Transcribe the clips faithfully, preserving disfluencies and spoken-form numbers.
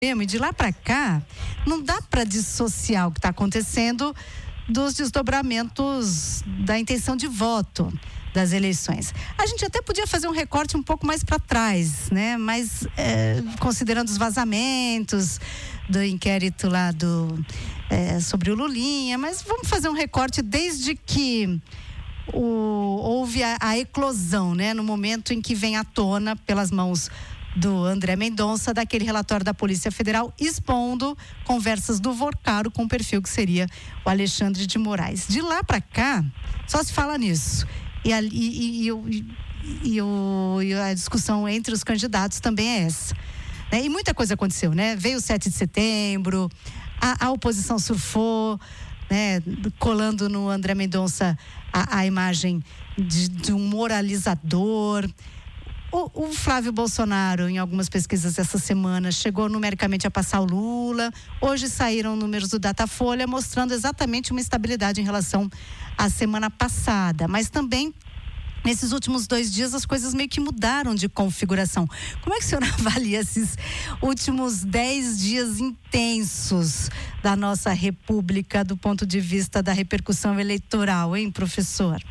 E de lá para cá, não dá para dissociar o que está acontecendo dos desdobramentos da intenção de voto das eleições. A gente até podia fazer um recorte um pouco mais para trás, né? Mas é, considerando os vazamentos do inquérito lá do, é, sobre o Lulinha, mas vamos fazer um recorte desde que o, houve a, a eclosão, né? No momento em que vem à tona pelas mãos do André Mendonça, daquele relatório da Polícia Federal expondo conversas do Vorcaro com o perfil que seria o Alexandre de Moraes. De lá para cá, só se fala nisso. E a, e, e, e, e, o, e a discussão entre os candidatos também é essa. Né? E muita coisa aconteceu, né? Veio o sete de setembro, a, a oposição surfou, né? Colando no André Mendonça a, a imagem de, de um moralizador. O, o Flávio Bolsonaro, em algumas pesquisas essa semana, chegou numericamente a passar o Lula. Hoje saíram números do Datafolha mostrando exatamente uma estabilidade em relação à semana passada. Mas também, nesses últimos dois dias, as coisas meio que mudaram de configuração. Como é que o senhor avalia esses últimos dez dias intensos da nossa República do ponto de vista da repercussão eleitoral, hein, professor?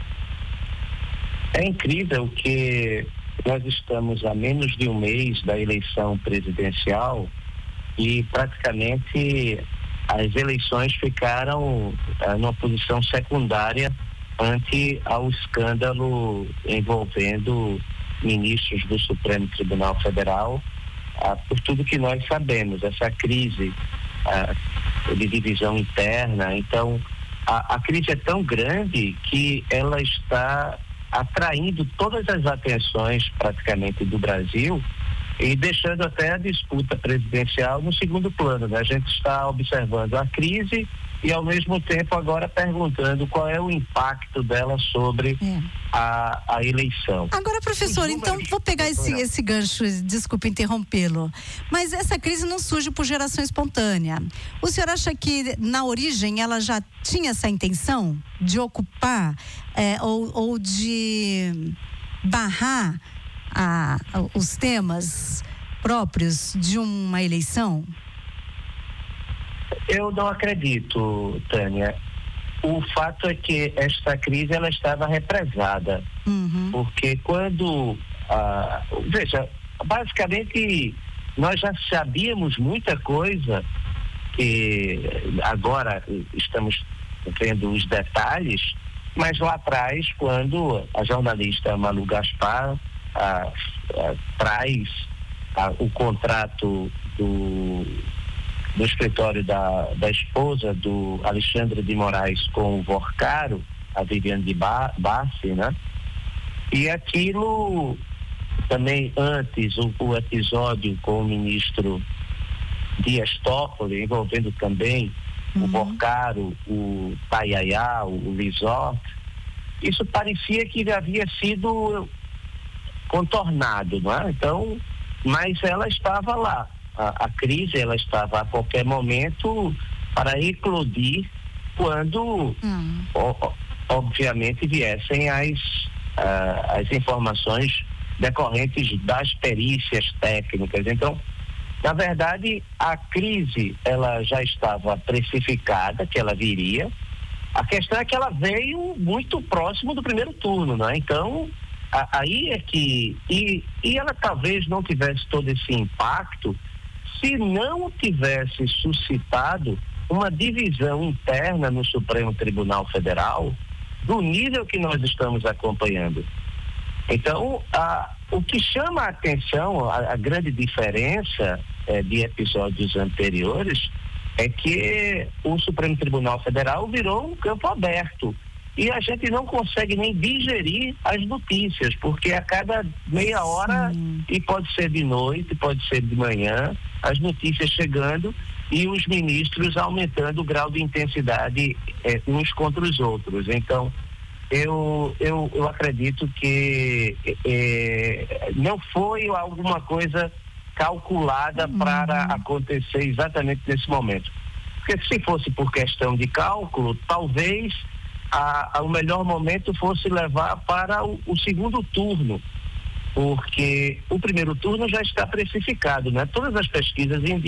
É incrível que nós estamos a menos de um mês da eleição presidencial e praticamente as eleições ficaram ah, numa posição secundária ante ao escândalo envolvendo ministros do Supremo Tribunal Federal, ah, por tudo que nós sabemos, essa crise ah, de divisão interna. Então, a, a crise é tão grande que ela está atraindo todas as atenções praticamente do Brasil e deixando até a disputa presidencial no segundo plano, né? A gente está observando a crise e ao mesmo tempo agora perguntando qual é o impacto dela sobre é. a, a eleição. Agora, professor, números... então vou pegar esse, esse gancho, desculpe interrompê-lo, mas essa crise não surge por geração espontânea. O senhor acha que na origem ela já tinha essa intenção de ocupar é, ou, ou de barrar a, os temas próprios de uma eleição? Eu não acredito, Tânia. O fato é que esta crise ela estava represada, uhum. porque quando, ah, veja, basicamente nós já sabíamos muita coisa que agora estamos vendo os detalhes, mas lá atrás, quando a jornalista Malu Gaspar ah, ah, traz ah, o contrato do do escritório da, da esposa do Alexandre de Moraes com o Vorcaro, a Viviane de ba- Bassi, né? E aquilo também antes, o, o episódio com o ministro Dias Toffoli, envolvendo também uhum. o Vorcaro, o Tayayá, o, o Resort, isso parecia que havia sido contornado, não é? Então, mas ela estava lá. A, a crise, ela estava a qualquer momento para eclodir quando, hum. o, obviamente, viessem as, uh, as informações decorrentes das perícias técnicas. Então, na verdade, a crise, ela já estava precificada, que ela viria. A questão é que ela veio muito próximo do primeiro turno, né? Então, a, aí é que... E, e ela talvez não tivesse todo esse impacto se não tivesse suscitado uma divisão interna no Supremo Tribunal Federal do nível que nós estamos acompanhando. Então, a, o que chama a atenção, a, a grande diferença é, de episódios anteriores é que o Supremo Tribunal Federal virou um campo aberto e a gente não consegue nem digerir as notícias, porque a cada meia hora, Sim. e pode ser de noite, pode ser de manhã, as notícias chegando e os ministros aumentando o grau de intensidade eh, uns contra os outros. Então, eu, eu, eu acredito que eh, não foi alguma coisa calculada uhum. para acontecer exatamente nesse momento. Porque se fosse por questão de cálculo, talvez a, a, o melhor momento fosse levar para o, o segundo turno, porque o primeiro turno já está precificado, né? Todas as pesquisas indicam